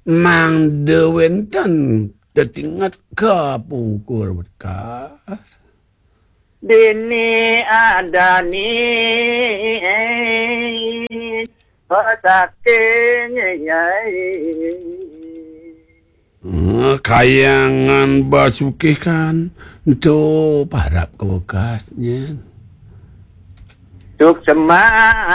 Mang dewenten tetingat ke pungkur bekas. Dini adani pasakinya Kayangan basuki kan untuk parap ke bekasnya. Tuk semak